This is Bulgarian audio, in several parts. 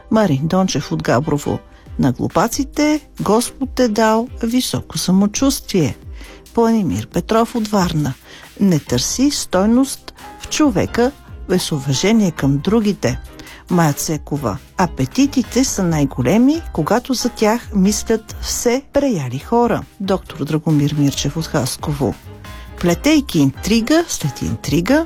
Марин Дончев от Габрово: на глупаците Господ е дал високо самочувствие. Планимир Петров от Варна: не търси стойност в човека без уважение към другите. Майя Цекова: апетитите са най-големи, когато за тях мислят все преяли хора. Доктор Драгомир Мирчев от Хасково: плетейки интрига след интрига,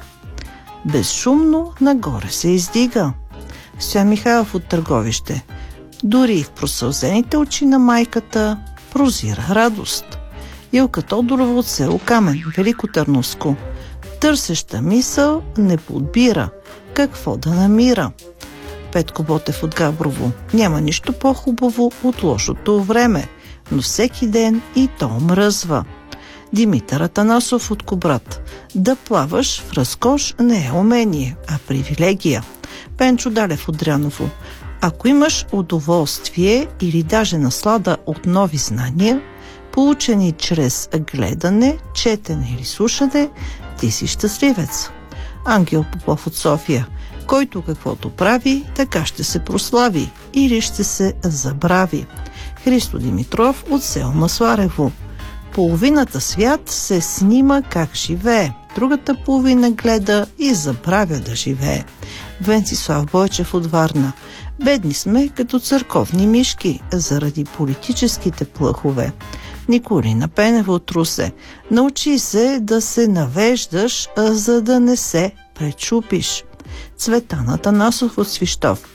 безшумно нагоре се издига. Стоян Михайлов от Търговище: дори в просълзените очи на майката прозира радост. Илка Тодорова от село Камен, Велико Търновско: търсеща мисъл не подбира какво да намира. Петко Ботев от Габрово: няма нищо по-хубаво от лошото време, но всеки ден и то мръзва. Димитър Атанасов от Кубрат: да плаваш в разкош не е умение, а привилегия. Пенчо Далев от Дряново: ако имаш удоволствие или даже наслада от нови знания, получени чрез гледане, четене или слушане, ти си щастливец. Ангел Попов от София: който каквото прави, така ще се прослави или ще се забрави. Христо Димитров от село Масларево: половината свят се снима как живее, другата половина гледа и забравя да живее. Венцислав Бойчев от Варна: бедни сме като църковни мишки заради политическите плъхове. Николина Пенева от Русе: научи се да се навеждаш, за да не се пречупиш. Цветан Атанасов от Свищов: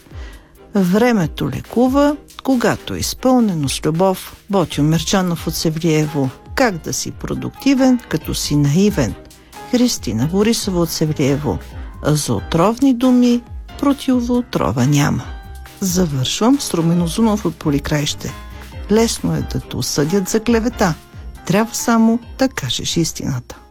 времето лекува, когато е изпълнено с любов. Ботьо Мерчанов от Севлиево: как да си продуктивен, като си наивен. Христина Борисова от Севлиево: за отровни думи противоотрова няма. Завършвам с Румен Озунов от Поликраище: лесно е да те осъдят за клевета, трябва само да кажеш истината.